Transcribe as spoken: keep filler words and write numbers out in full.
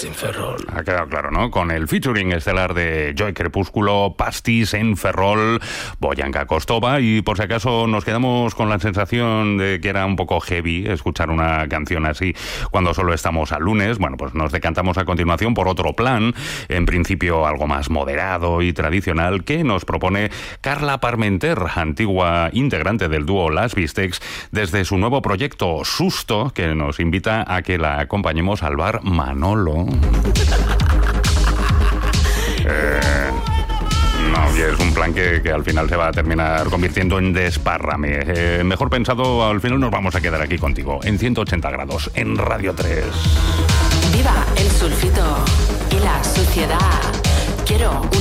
en Ferrol. Ha quedado claro, ¿no? Con el featuring estelar de Joy Crepúsculo, Pastis en Ferrol, Boyanka Kostova, y por si acaso nos quedamos con la sensación de que era un poco heavy escuchar una canción así cuando solo estamos al lunes, bueno, pues nos decantamos a continuación por otro plan, en principio algo más moderado y tradicional, que nos propone Carla Parmenter, antigua integrante del dúo Las Bistecs, desde su nuevo proyecto Susto, que nos invita a que la acompañemos al bar Manolo. eh, no, y es un plan que, que al final se va a terminar convirtiendo en desparrame. Eh, mejor pensado, al final nos vamos a quedar aquí contigo, en ciento ochenta grados, en Radio tres. Viva el sulfito y la suciedad. Quiero